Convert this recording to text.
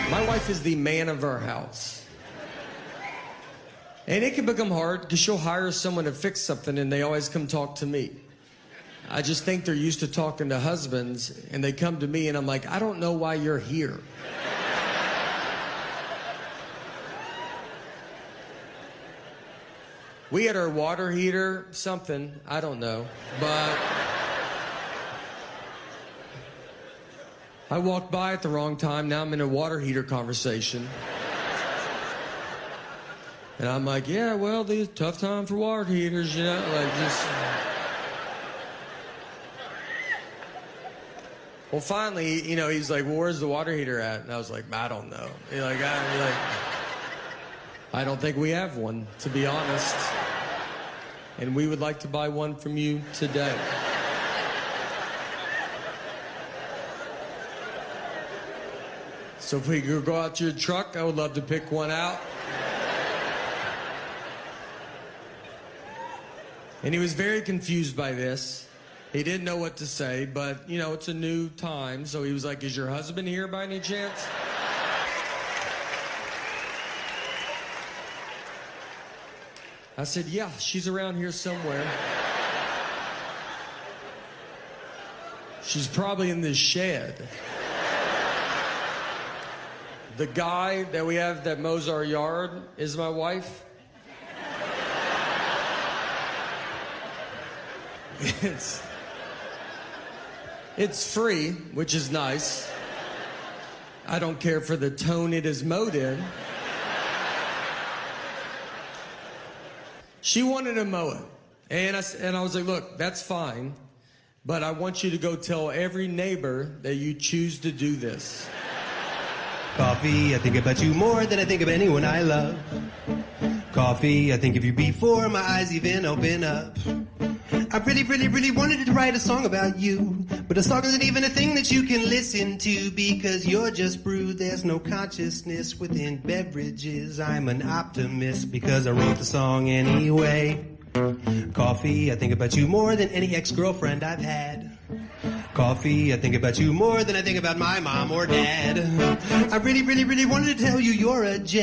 My wife is the man of our house. And it can become hard because she'll hire someone to fix something and they always come talk to me. I just think they're used to talking to husbands and they come to me and I'm like, I don't know why you're here. We had our water heater, something, I don't know, but I walked by at the wrong time. Now I'm in a water heater conversation. And I'm like, yeah, well, the tough time for water heaters, you know, like just. Well, finally, you know, he's like, well, where's the water heater at? And I was like, I don't know. I don't think we have one, to be honest. And we would like to buy one from you today. So if we could go out to your truck, I would love to pick one out. And he was very confused by this. He didn't know what to say, but, you know, it's a new time. So he was like, is your husband here by any chance? I said, yeah, she's around here somewhere. She's probably in this shed. The guy that we have that mows our yard is my wife. It's free, which is nice. I don't care for the tone it is mowed in. She wanted to mow it. And I was like, look, that's fine, but I want you to go tell every neighbor that you choose to do this. Coffee, I think about you more than I think of anyone I love. Coffee, I think of you before my eyes even open up. I really wanted to write a song about you, but a song isn't even a thing that you can listen to because you're just brew. There's no consciousness within beverages. I'm an optimist because I wrote the song anyway. Coffee, I think about you more than any ex-girlfriend I've had. Coffee, I think about you more than I think about my mom or dad. I really wanted to tell you you're a gem.